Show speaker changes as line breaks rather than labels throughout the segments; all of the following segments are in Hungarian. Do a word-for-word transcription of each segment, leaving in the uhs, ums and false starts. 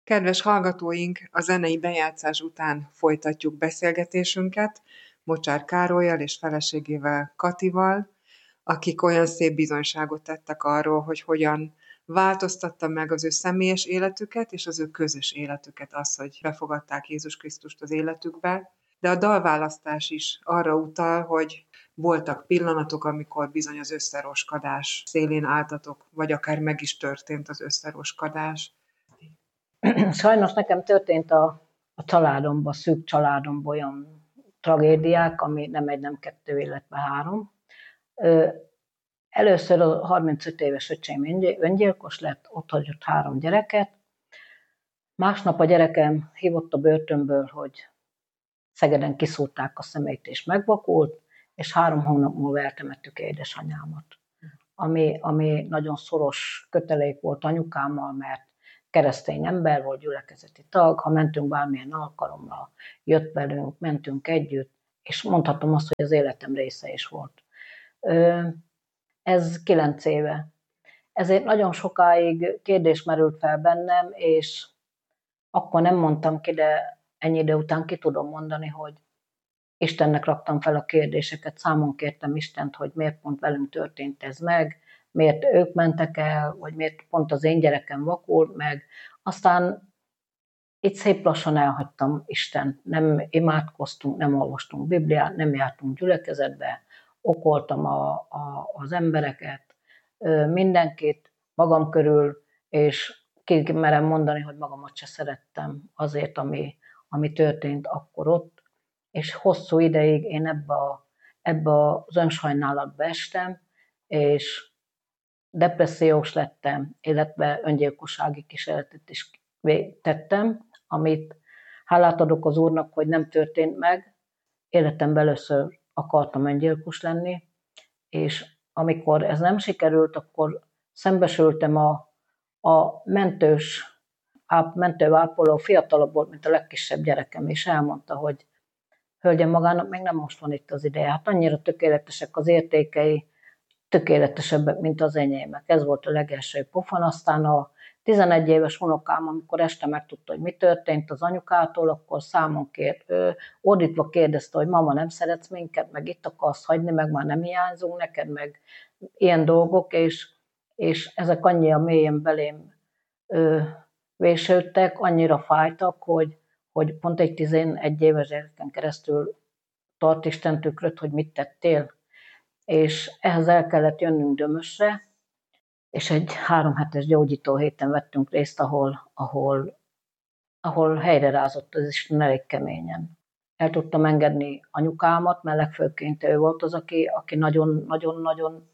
Kedves hallgatóink, a zenei bejátszás után folytatjuk beszélgetésünket Mocsár Károllyal és feleségével Katival, akik olyan szép bizonyságot tettek arról, hogy hogyan változtatta meg az ő személyes életüket és az ő közös életüket az, hogy befogadták Jézus Krisztust az életükbe. De a dalválasztás is arra utal, hogy voltak pillanatok, amikor bizony az összeroskadás szélén álltatok, vagy akár meg is történt az összeroskadás.
Sajnos nekem történt a, a családomban, szűk családomban olyan tragédiák, ami nem egy, nem kettő, illetve három. Először a harmincöt éves öcsém öngyilkos lett, ott hagyott három gyereket. Másnap a gyerekem hívott a börtönből, hogy Szegeden kiszúrták a szemét és megvakult, és három hónap múlva eltemettük édesanyámat. Ami, ami nagyon szoros kötelék volt anyukámmal, mert keresztény ember volt, gyülekezeti tag, ha mentünk bármilyen alkalomra, jött velünk, mentünk együtt, és mondhatom azt, hogy az életem része is volt. Ez kilenc éve. Ezért nagyon sokáig kérdés merült fel bennem, és akkor nem mondtam ki, de ennyi idő után ki tudom mondani, hogy Istennek raktam fel a kérdéseket, számon kértem Istent, hogy miért pont velünk történt ez meg, miért ők mentek el, vagy miért pont az én gyerekem vakult meg. Aztán itt szép lassan elhagytam Istent, nem imádkoztunk, nem olvastunk Bibliát, nem jártunk gyülekezetbe, okoltam a, a, az embereket, mindenkit magam körül, és ki merem mondani, hogy magamat se szerettem azért, ami, ami történt akkor ott, és hosszú ideig én ebbe, a, ebbe az önsajnálatba estem, és depressziós lettem, illetve öngyilkossági kísérletet is tettem, amit hálát adok az Úrnak, hogy nem történt meg. Életemben először akartam öngyilkos lenni, és amikor ez nem sikerült, akkor szembesültem a, a mentős, mentőápoló, fiatalabb volt, mint a legkisebb gyerekem, és elmondta, hogy hölgyem, magának még nem most van itt az ideje. Hát annyira tökéletesek az értékei, tökéletesebbek, mint az enyémek. Ez volt a legelső pofon. Aztán a tizenegy éves unokám, amikor este megtudta, hogy mi történt az anyukától, akkor számon kért, ő, ordítva kérdezte, hogy mama, nem szeretsz minket, meg itt akarsz hagyni, meg már nem hiányzunk neked, meg ilyen dolgok, és, és ezek annyira mélyen belém ö, vésődtek, annyira fájtak, hogy, hogy pont egy tizenegy éves gyereken keresztül tart Isten tükröt, hogy mit tettél, és ehhez el kellett jönnünk Dömösre, és egy három hetes gyógyító héten vettünk részt, ahol, ahol, ahol helyre rázott az Isten elég keményen. El tudtam engedni anyukámat, mert legfőként ő volt az, aki, aki nagyon-nagyon-nagyon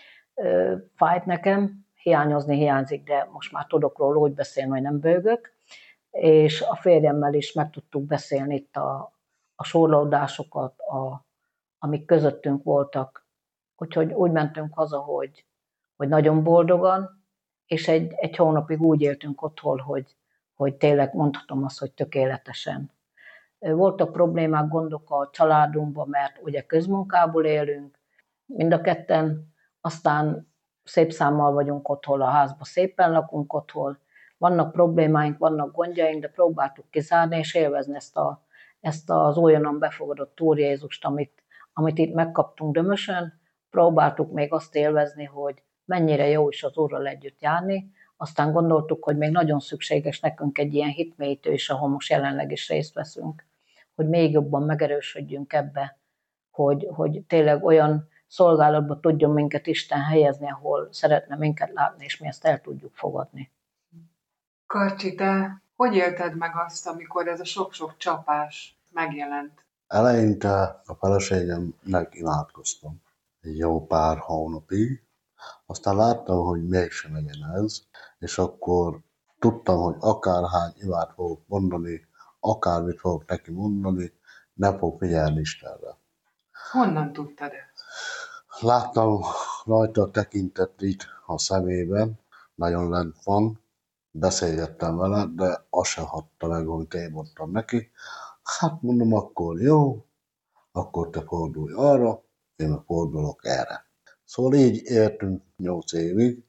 fájt nekem. Hiányozni hiányzik, de most már tudok róla úgy beszélni, hogy nem bőgök. És a férjemmel is meg tudtuk beszélni itt a, a sorlódásokat, a, amik közöttünk voltak. Úgyhogy úgy mentünk haza, hogy, hogy nagyon boldogan, és egy, egy hónapig úgy éltünk otthon, hogy, hogy tényleg mondhatom azt, hogy tökéletesen. Voltak problémák, gondok a családunkban, mert ugye közmunkából élünk, mind a ketten, aztán szép számmal vagyunk otthon a házban, szépen lakunk otthon, vannak problémáink, vannak gondjaink, de próbáltuk kizárni és élvezni ezt, a, ezt az újonnan befogadott Úr Jézust, amit, amit itt megkaptunk Dömösön. Próbáltuk még azt élvezni, hogy mennyire jó is az Úrral együtt járni, aztán gondoltuk, hogy még nagyon szükséges nekünk egy ilyen hitmélyítő is, ahol most jelenleg is részt veszünk, hogy még jobban megerősödjünk ebbe, hogy, hogy tényleg olyan szolgálatba tudjon minket Isten helyezni, ahol szeretne minket látni, és mi ezt el tudjuk fogadni.
Karcsi, te hogy élted meg azt, amikor ez a sok-sok csapás megjelent?
Eleinte a feleségemnek imádkoztam egy jó pár hónapig, aztán láttam, hogy mégsem legyen ez, és akkor tudtam, hogy akárhány imát fogok mondani, akármit fogok neki mondani, nem fog figyelni Istenre.
Honnan tudtad ezt?
Láttam rajta a tekintetét a szemében, nagyon lent van, beszélgettem vele, de azt sem hatta meg, amit én mondtam neki. Hát mondom, akkor jó, akkor te fordulj arra, én meg fordulok erre. Szóval így értünk nyolc évig,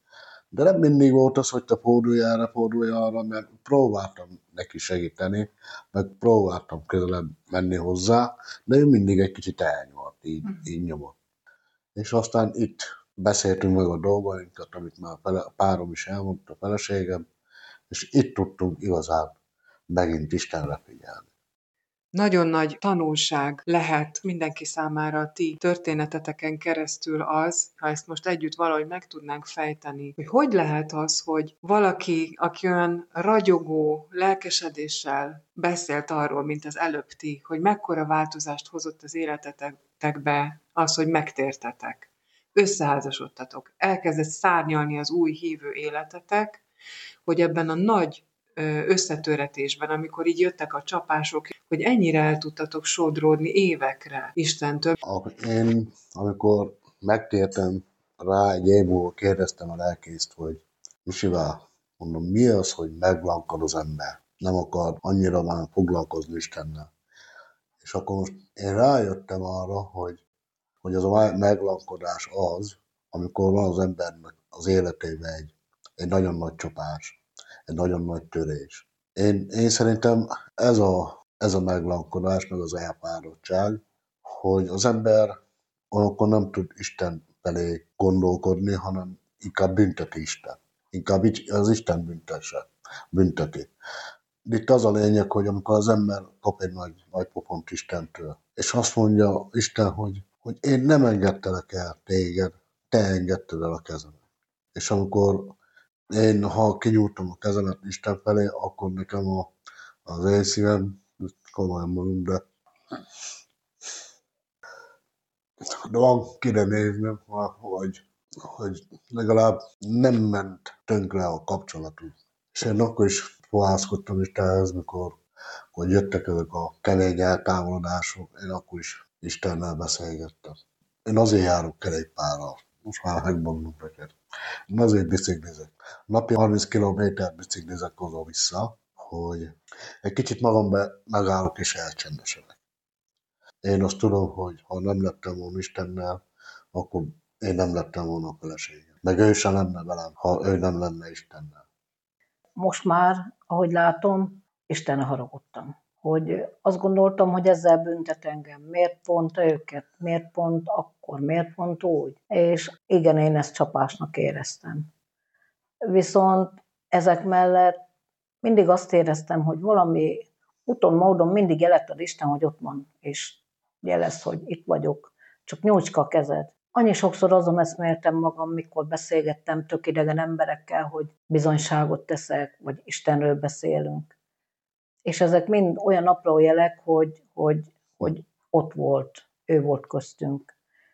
De nem mindig volt az, hogy te fordulj erre, fordulj arra, mert próbáltam neki segíteni, meg próbáltam közelebb menni hozzá, de ő mindig egy kicsit elnyomott, így, így nyomott. És aztán itt beszéltünk meg a dolgainkat, amit már a párom is elmondta, a feleségem, és itt tudtunk igazán megint Istenre figyelni.
Nagyon nagy tanulság lehet mindenki számára a ti történeteteken keresztül az, ha ezt most együtt valahogy meg tudnánk fejteni, hogy hogy lehet az, hogy valaki, aki olyan ragyogó lelkesedéssel beszélt arról, mint az előbb ti, hogy mekkora változást hozott az életetekbe az, hogy megtértetek, összeházasodtatok, elkezdett szárnyalni az új hívő életetek, hogy ebben a nagy összetöretésben, amikor így jöttek a csapások, hogy ennyire el tudtatok sodródni évekre Istentől.
Én, amikor megtértem rá, egy év múlva kérdeztem a lelkészt, hogy Misivel, mondom, mi az, hogy meglankad az ember? Nem akar annyira már foglalkozni Istennel. És akkor most én rájöttem arra, hogy, hogy az a meglankodás az, amikor van az embernek az életében egy, egy nagyon nagy csapás, egy nagyon nagy törés. Én, én szerintem ez a, ez a meglankodás, meg az elfáradtság, hogy az ember olyankor nem tud Isten felé gondolkodni, hanem inkább bünteti Isten. Inkább az Isten büntesse, bünteti. Itt az a lényeg, hogy amikor az ember kap egy nagy, nagy pofont Istentől, és azt mondja Isten, hogy, hogy én nem engedtelek el téged, te engedted el a kezemet. És amikor én, ha kinyújtom a kezemet Isten felé, akkor nekem a, az én szívem, komolyan mondom, de, de van kire néznem, hogy, hogy legalább nem ment tönkre a kapcsolatunk. És én akkor is fohászkodtam Istenhez, mikor hogy jöttek ezek a kemény eltávolodások, én akkor is Istennel beszélgettem. Én azért járok kerékpárral, most már megmondom neked. Én azért biciklizek. Napi harminc kilométer biciklizek oda-vissza, hogy egy kicsit magamban megállok és elcsendesedek. Én azt tudom, hogy ha nem lettem volna Istennel, akkor én nem lettem volna a feleségem. Meg ő sem lenne velem, ha ő nem lenne Istennel.
Most már, ahogy látom, Istenre haragudtam. Hogy azt gondoltam, hogy ezzel büntet engem. Miért pont őket? Miért pont akkor? Miért pont úgy? És igen, én ezt csapásnak éreztem. Viszont ezek mellett mindig azt éreztem, hogy valami úton, módon mindig jelett ad Isten, hogy ott van, és jelez, hogy itt vagyok, csak nyújtsd a kezed. Annyi sokszor azon eszméltem magam, mikor beszélgettem tök idegen emberekkel, hogy bizonyságot teszek, vagy Istenről beszélünk. És ezek mind olyan apró jelek, hogy, hogy, hogy ott volt, ő volt köztünk.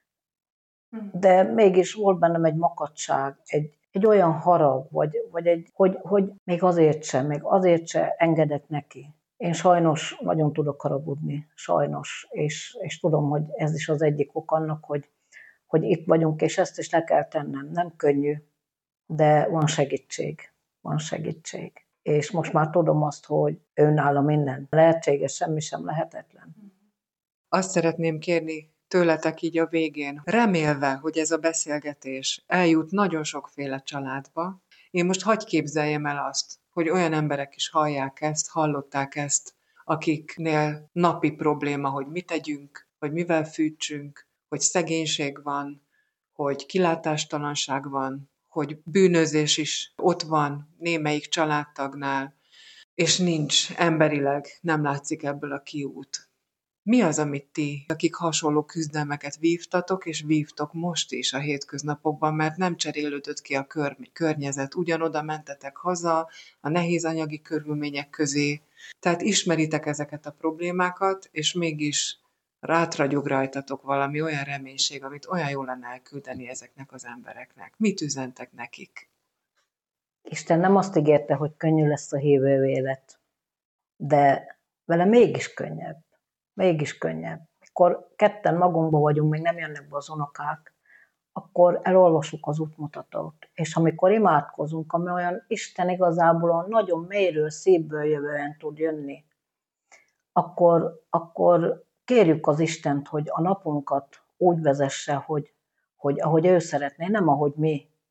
De mégis volt bennem egy makadság, egy, egy olyan harag, vagy, vagy egy, hogy, hogy még azért sem, még azért sem engedek neki. Én sajnos nagyon tudok haragudni, sajnos, és, és tudom, hogy ez is az egyik ok annak, hogy, hogy itt vagyunk, és ezt is le kell tennem. Nem könnyű, de van segítség, van segítség. És most már tudom azt, hogy ő nála minden lehetséges, semmi sem lehetetlen.
Azt szeretném kérni tőletek így a végén, remélve, hogy ez a beszélgetés eljut nagyon sokféle családba. Én most hagy képzeljem el azt, hogy olyan emberek is hallják ezt, hallották ezt, akiknél napi probléma, hogy mit tegyünk, hogy mivel fűtsünk, hogy szegénység van, hogy kilátástalanság van, hogy bűnözés is ott van némelyik családtagnál, és nincs, emberileg nem látszik ebből a kiút. Mi az, amit ti, akik hasonló küzdelmeket vívtatok, és vívtok most is a hétköznapokban, mert nem cserélődött ki a kör- környezet, ugyanoda mentetek haza, a nehéz anyagi körülmények közé, tehát ismeritek ezeket a problémákat, és mégis rátragyog rajtatok valami olyan reménység, amit olyan jó lenne elküldeni ezeknek az embereknek. Mit üzentek nekik?
Isten nem azt ígérte, hogy könnyű lesz a hívő élet, de vele mégis könnyebb. Mégis könnyebb. Mikor ketten magunkban vagyunk, még nem jönnek be az unokák, akkor elolvasjuk az útmutatót. És amikor imádkozunk, ami olyan Isten igazából olyan nagyon mélyről, szívből jövően tud jönni, akkor, akkor kérjük az Istent, hogy a napunkat úgy vezesse, hogy, hogy ahogy ő szeretné, nem ahogy mi.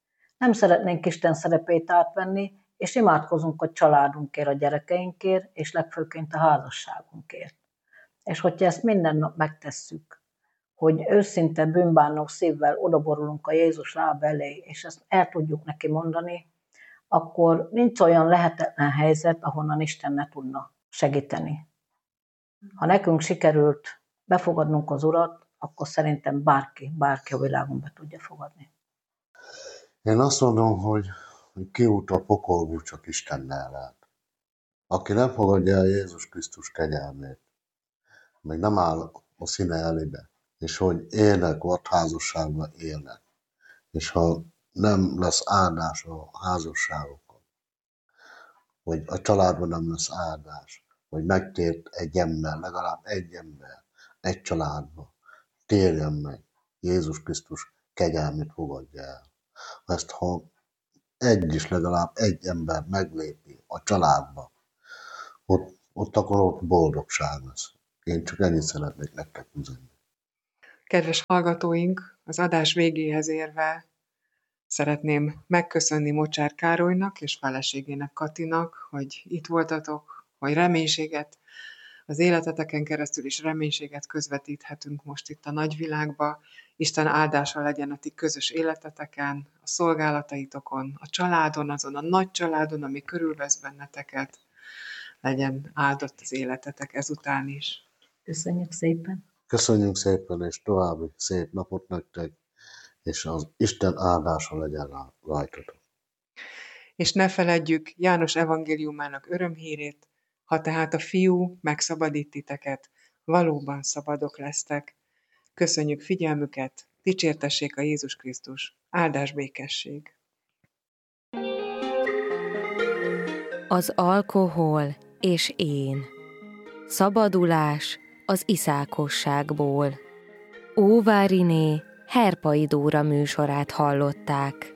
Nem szeretnénk Isten szerepét átvenni, és imádkozunk a családunkért, a gyerekeinkért, és legfőként a házasságunkért. És hogyha ezt minden nap megtesszük, hogy őszinte bűnbánó szívvel odaborulunk a Jézus lába elé, és ezt el tudjuk neki mondani, akkor nincs olyan lehetetlen helyzet, ahonnan Isten ne tudna segíteni. Ha nekünk sikerült befogadnunk az Urat, akkor szerintem bárki, bárki a világon be tudja fogadni.
Én azt mondom, hogy, hogy kiút a pokolból csak Istennel lehet. Aki nem fogadja el Jézus Krisztus kegyelmét, meg nem áll a színe elébe, és hogy élnek, ott házasságban élnek, és ha nem lesz áldás a házasságokon, vagy a családban nem lesz áldás, vagy megtért egy ember, legalább egy ember, egy családba, térjen meg, Jézus Krisztus kegyelmét fogadja el. Ezt ha egy is, legalább egy ember meglépi a családba, ott, ott akkor ott boldogság lesz. Én csak ennyit szeretnék nektek üzenni.
Kedves hallgatóink, az adás végéhez érve szeretném megköszönni Mocsár Károlynak és feleségének Katinak, hogy itt voltatok, hogy reménységet, az életeteken keresztül is reménységet közvetíthetünk most itt a nagyvilágba. Isten áldása legyen a ti közös életeteken, a szolgálataitokon, a családon, azon a nagy családon, ami körülvesz benneteket. Legyen áldott az életetek ezután is.
Köszönjük szépen!
Köszönjük szépen, és további szép napot nektek, és az Isten áldása legyen rajtatok.
És ne feledjük János evangéliumának örömhírét, ha tehát a Fiú megszabadít titeket, valóban szabadok lesztek. Köszönjük figyelmüket, dicsértessék a Jézus Krisztus, áldás békesség.
Az alkohol és én. Szabadulás az iszákosságból. Óváriné Herpai Dóra műsorát hallották.